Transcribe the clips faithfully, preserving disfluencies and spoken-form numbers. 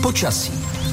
počasí.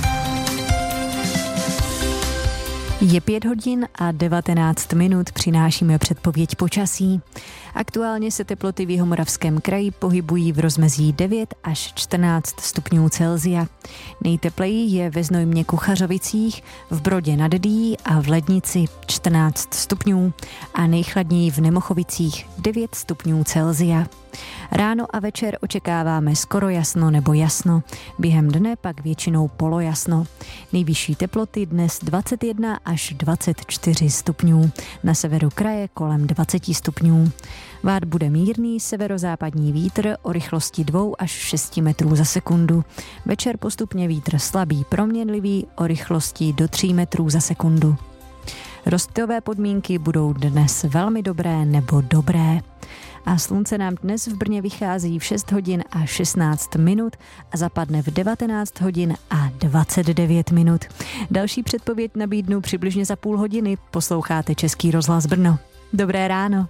Je pět hodin a devatenáct minut, přinášíme předpověď počasí. Aktuálně se teploty v Jihomoravském kraji pohybují v rozmezí devět až čtrnáct stupňů Celsia. Nejtepleji je ve Znojmě Kuchařovicích, v Brodě nad Dyjí a v Lednici čtrnáct stupňů a nejchladněji v Nemochovicích devět stupňů Celsia. Ráno a večer očekáváme skoro jasno nebo jasno, během dne pak většinou polojasno. Nejvyšší teploty dnes dvacet jedna až dvacet čtyři stupňů, na severu kraje kolem dvacet stupňů. Vát bude mírný severozápadní vítr o rychlosti dva až šest metrů za sekundu. Večer postupně vítr slabý proměnlivý o rychlosti do tří metrů za sekundu. Rozptylové podmínky budou dnes velmi dobré nebo dobré. A slunce nám dnes v Brně vychází v šest hodin a šestnáct minut a zapadne v devatenáct hodin a dvacet devět minut. Další předpověď nabídnu přibližně za půl hodiny. Posloucháte Český rozhlas Brno. Dobré ráno.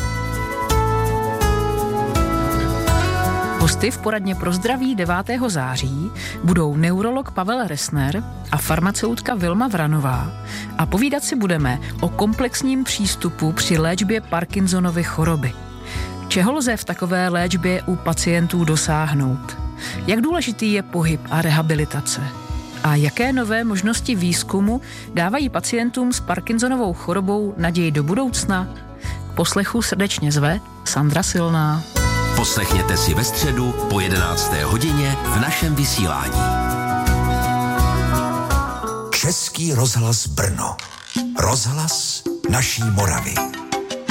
Hosty v poradně pro zdraví devátého září budou neurolog Pavel Resner a farmaceutka Vilma Vranová a povídat si budeme o komplexním přístupu při léčbě Parkinsonovy choroby. Čeho lze v takové léčbě u pacientů dosáhnout? Jak důležitý je pohyb a rehabilitace? A jaké nové možnosti výzkumu dávají pacientům s Parkinsonovou chorobou naději do budoucna? K poslechu srdečně zve Sandra Silná. Poslechněte si ve středu po jedenácté hodině v našem vysílání. Český rozhlas Brno. Rozhlas naší Moravy.